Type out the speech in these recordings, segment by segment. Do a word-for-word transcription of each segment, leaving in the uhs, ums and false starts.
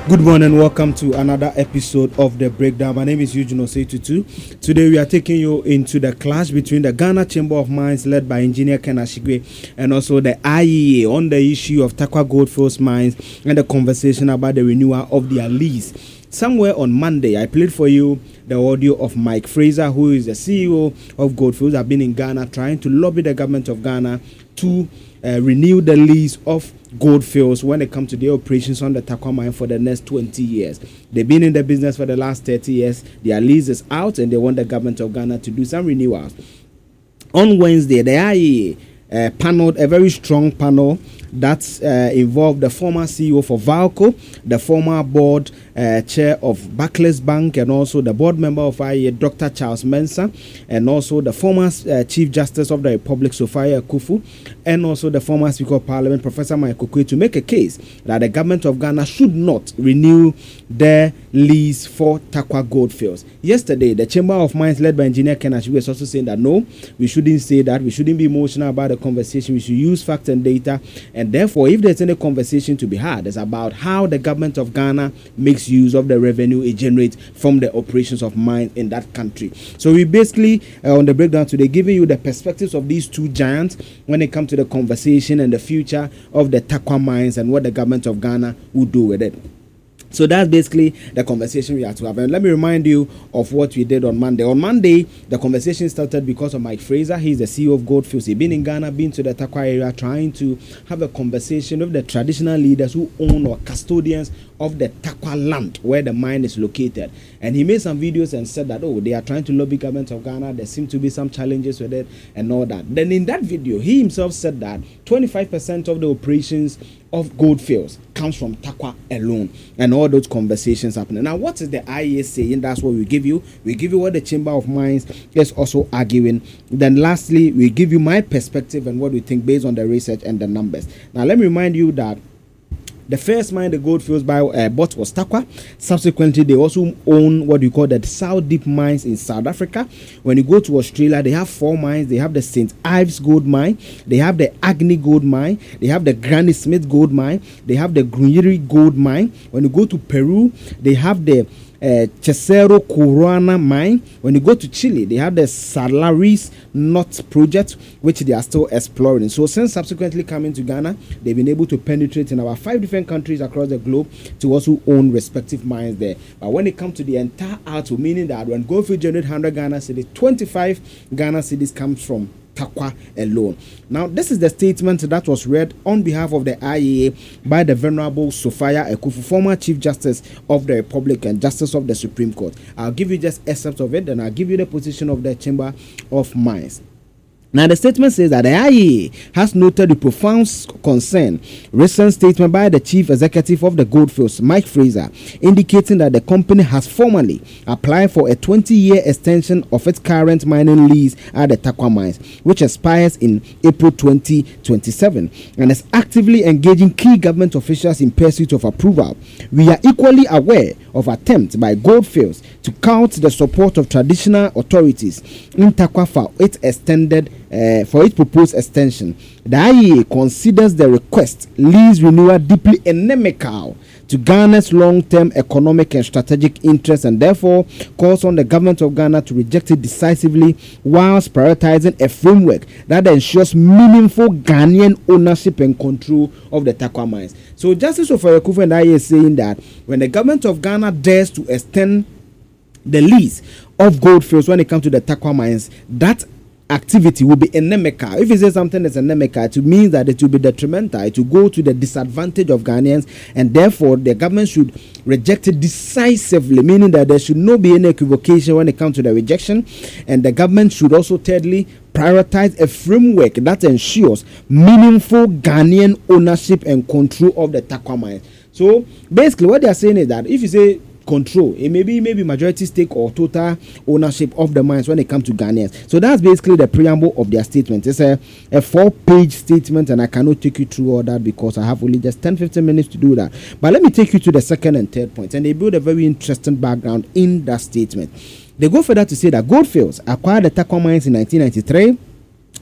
Good morning, welcome to another episode of The Breakdown. My name is Eugene Osei-Tutu. Today we are taking you into the clash between the Ghana Chamber of Mines led by Engineer Ken Ashigbe and also the I E A on the issue of Tarkwa Goldfields Mines and the conversation about the renewal of their lease. Somewhere on Monday, I played for you the audio of Mike Fraser, who is the C E O of Goldfields. I've been in Ghana trying to lobby the government of Ghana to uh, renew the lease of Goldfields when it comes to their operations on the Tarkwa mine for the next twenty years. They've been in the business for the last thirty years. Their lease is out and they want the government of Ghana to do some renewals. On Wednesday, the I E A uh, paneled a very strong panel that uh, involved the former C E O for Valco, the former board uh, chair of Barclays Bank, and also the board member of I E A, Doctor Charles Mensah, and also the former uh, Chief Justice of the Republic, Sophia Akuffo, and also the former Speaker of Parliament, Professor Michael Oquaye, to make a case that the government of Ghana should not renew their lease for Tarkwa Goldfields. Yesterday, the Chamber of Mines led by Engineer Ken Ashigbe was also saying that no, we shouldn't say that, we shouldn't be emotional about the conversation, we should use facts and data. And therefore, if there's any conversation to be had, it's about how the government of Ghana makes use of the revenue it generates from the operations of mines in that country. So we basically, uh, on the breakdown today, giving you the perspectives of these two giants when it comes to the conversation and the future of the Tarkwa mines and what the government of Ghana will do with it. So that's basically the conversation we have to have. And let me remind you of what we did on Monday. On Monday, the conversation started because of Mike Fraser. He's the C E O of Goldfields. He's been in Ghana, been to the Tarkwa area, trying to have a conversation with the traditional leaders who own or custodians of the Tarkwa land where the mine is located. And he made some videos and said that, oh, they are trying to lobby government of Ghana. There seem to be some challenges with it and all that. Then in that video, he himself said that twenty-five percent of the operations of Goldfields comes from Tarkwa alone, and all those conversations happening. Now, what is the I E A saying? That's what we give you. We give you what the Chamber of Mines is also arguing. Then lastly, we give you my perspective and what we think based on the research and the numbers. Now, let me remind you that the first mine the Goldfields by, uh, bought was Tarkwa. Subsequently, they also own what you call the South Deep mines in South Africa. When you go to Australia, they have four mines. They have the Saint Ives gold mine. They have the Agni gold mine. They have the Granny Smith gold mine. They have the Grunyiri gold mine. When you go to Peru, they have the Uh, Chesero Corona mine. When you go to Chile, they have the Salaris Knot project, which they are still exploring. So since subsequently coming to Ghana, they've been able to penetrate in about five different countries across the globe to also own respective mines there. But when it comes to the entire output, meaning that when Goldfield generate one hundred Ghana cedis, twenty-five Ghana cedis comes from Tarkwa alone. Now, this is the statement that was read on behalf of the I E A by the Venerable Sophia Akuffo, former Chief Justice of the Republic and Justice of the Supreme Court. I'll give you just excerpts of it, and I'll give you the position of the Chamber of Mines. Now, the statement says that the I E A has noted the profound concern. Recent statement by the Chief Executive of the Goldfields, Mike Fraser, indicating that the company has formally applied for a twenty-year extension of its current mining lease at the Tarkwa mines, which expires in April twenty twenty-seven, and is actively engaging key government officials in pursuit of approval. We are equally aware of attempts by Goldfields to court the support of traditional authorities in Tarkwa for its extended Uh, for its proposed extension. The I E A considers the request lease renewal deeply inimical to Ghana's long-term economic and strategic interests, and therefore calls on the government of Ghana to reject it decisively whilst prioritizing a framework that ensures meaningful Ghanaian ownership and control of the Tarkwa mines. So Justice Sophia Akuffo and I E A is saying that when the government of Ghana dares to extend the lease of Goldfields when it comes to the Tarkwa mines, that activity will be inimical. If you say something is inimical, it means that it will be detrimental. It will go to the disadvantage of Ghanaians, and therefore the government should reject it decisively, meaning that there should not be any equivocation when it comes to the rejection. And the government should also, thirdly, prioritize a framework that ensures meaningful Ghanaian ownership and control of the Tarkwa mines. So basically what they are saying is that if you say control, it may be maybe majority stake or total ownership of the mines when it comes to Ghanaians. So that's basically the preamble of their statement. It's a, a four-page statement, and I cannot take you through all that because I have only just ten to fifteen minutes to do that. But let me take you to the second and third points, and they build a very interesting background in that statement. They go further to say that Goldfields acquired the Tarkwa mines in nineteen ninety-three.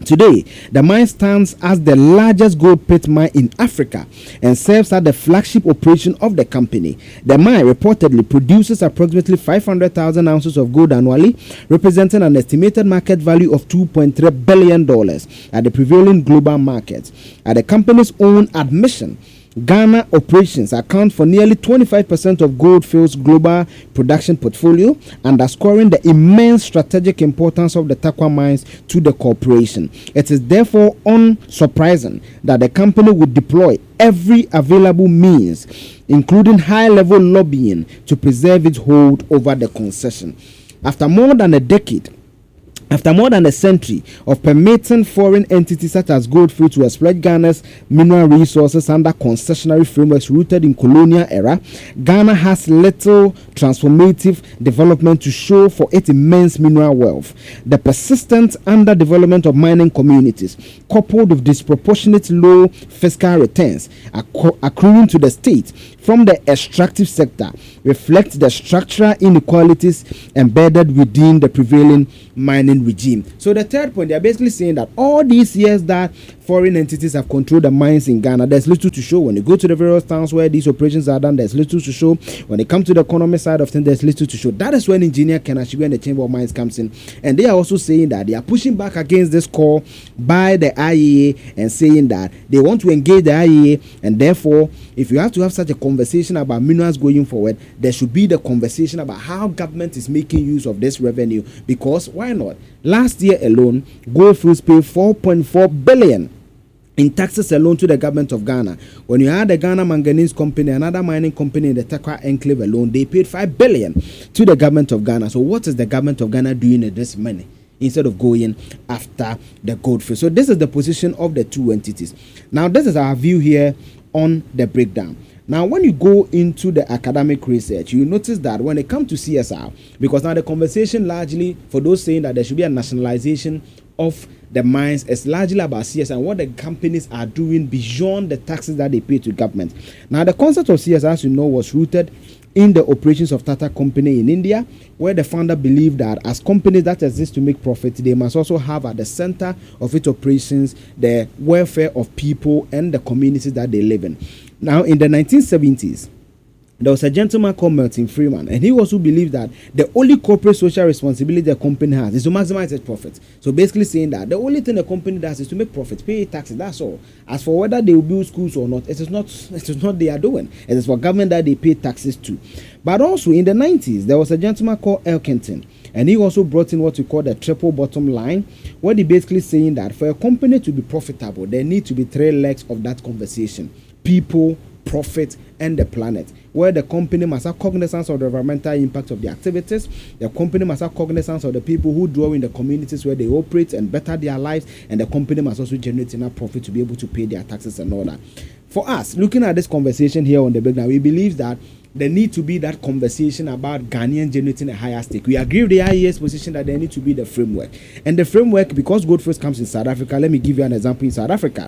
Today, the mine stands as the largest gold pit mine in Africa and serves as the flagship operation of the company. The mine reportedly produces approximately five hundred thousand ounces of gold annually, representing an estimated market value of two point three billion dollars at the prevailing global market. At the company's own admission, Ghana operations account for nearly twenty-five percent of Gold Fields' global production portfolio, underscoring the immense strategic importance of the Tarkwa mines to the corporation. It is therefore unsurprising that the company would deploy every available means, including high-level lobbying, to preserve its hold over the concession. After more than a decade, After more than a century of permitting foreign entities such as Gold Fields to exploit Ghana's mineral resources under concessionary frameworks rooted in colonial era, Ghana has little transformative development to show for its immense mineral wealth. The persistent underdevelopment of mining communities, coupled with disproportionate low fiscal returns accu- accruing to the state from the extractive sector, reflect the structural inequalities embedded within the prevailing mining regime. So the third point, they are basically saying that all these years that foreign entities have controlled the mines in Ghana, there's little to show. When you go to the various towns where these operations are done, there's little to show. When it comes to the economic side of things, there's little to show. That is when Engineer Ken Ashigbe and the Chamber of Mines comes in, and they are also saying that they are pushing back against this call by the I E A and saying that they want to engage the I E A, and therefore, if you have to have such a conversation about minerals going forward, there should be the conversation about how government is making use of this revenue, because why not? Last year alone, Gold Fields paid four point four billion in taxes alone to the government of Ghana. When you had the Ghana Manganese Company, another mining company in the Tarkwa Enclave alone, they paid five billion to the government of Ghana. So what is the government of Ghana doing with this money instead of going after the gold field? So this is the position of the two entities. Now, this is our view here on the breakdown. Now, when you go into the academic research, you notice that when it comes to C S R, because now the conversation largely, for those saying that there should be a nationalization of the mines, is largely about C S R and what the companies are doing beyond the taxes that they pay to government. Now, the concept of C S R, as you know, was rooted in the operations of Tata Company in India, where the founder believed that as companies that exist to make profit, they must also have at the center of its operations the welfare of people and the communities that they live in. Now, in the nineteen seventies, there was a gentleman called Milton Freeman, and he also believed that the only corporate social responsibility the company has is to maximize its profit. So basically saying that the only thing the company does is to make profit, pay taxes, that's all. As for whether they will build schools or not, it is not, it is not they are doing. It is for government that they pay taxes to. But also in the nineties, there was a gentleman called Elkington, and he also brought in what we call the triple bottom line, where they basically saying that for a company to be profitable, there need to be three legs of that conversation: people, profit, and the planet, where the company must have cognizance of the environmental impact of the activities, the company must have cognizance of the people who dwell in the communities where they operate and better their lives, and the company must also generate enough profit to be able to pay their taxes and all that. For us, looking at this conversation here on the breakdown, we believe that there need to be that conversation about Ghanaian generating a higher stake. We agree with the I E A's position that there need to be the framework. And the framework, because Gold Fields comes in South Africa, let me give you an example in South Africa.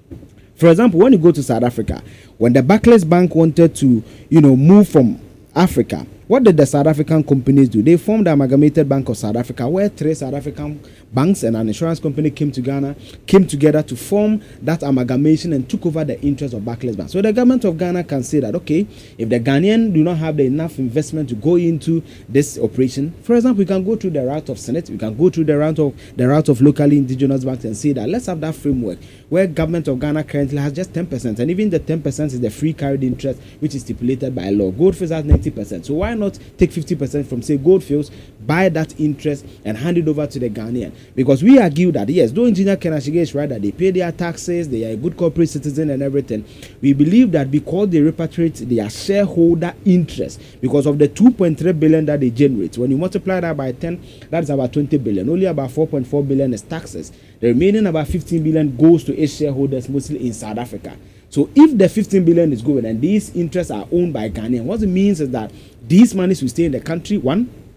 For example, when you go to South Africa, when the Barclays Bank wanted to, you know, move from Africa, what did the South African companies do? They formed the Amalgamated Bank of South Africa, where three South African banks and an insurance company came to Ghana, came together to form that amalgamation and took over the interest of Barclays Bank. So the government of Ghana can say that, okay, if the Ghanaian do not have the enough investment to go into this operation, for example, we can go through the route of Senate, we can go through the route of the route of locally indigenous banks and say that let's have that framework where government of Ghana currently has just ten percent, and even the ten percent is the free carried interest which is stipulated by law. Gold Fields has ninety percent. So why not take fifty percent from, say, Gold Fields, buy that interest and hand it over to the Ghanaian? Because we argue that, yes, though Engineer Ken Ashigbe is right that they pay their taxes, they are a good corporate citizen and everything, we believe that because they repatriate their shareholder interest, because of the two point three billion that they generate, when you multiply that by ten, that's about twenty billion. Only about four point four billion is taxes. The remaining about fifteen billion goes to its shareholders, mostly in South Africa. So if the fifteen billion is going and these interests are owned by Ghanaian, what it means is that these monies will stay in the country, one.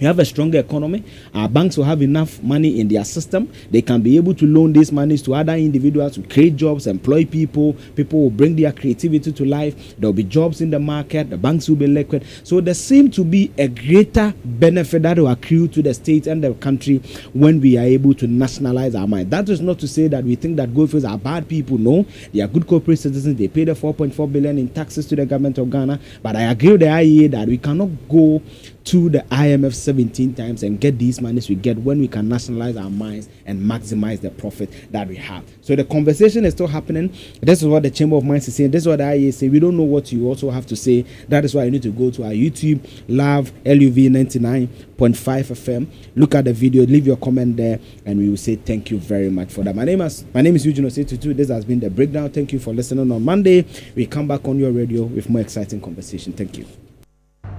We have a stronger economy. Our banks will have enough money in their system. They can be able to loan these monies to other individuals to create jobs, employ people. People will bring their creativity to life. There will be jobs in the market. The banks will be liquid. So there seems to be a greater benefit that will accrue to the state and the country when we are able to nationalize our mines. That is not to say that we think that Goldfields are bad people. No, they are good corporate citizens. They pay the four point four billion in taxes to the government of Ghana. But I agree with the I E A that we cannot go to the I M F seventeen times and get these monies we get when we can nationalize our mines and maximize the profit that we have. So the conversation is still happening. This is what the Chamber of Mines is saying. This is what the I E A is saying. We don't know what you also have to say. That is why you need to go to our YouTube, Love L U V ninety-nine point five F M. Look at the video, leave your comment there, and we will say thank you very much for that. My name is my name is Eugene Osei Tutu. This has been The Breakdown. Thank you for listening on Monday. We come back on your radio with more exciting conversation. Thank you.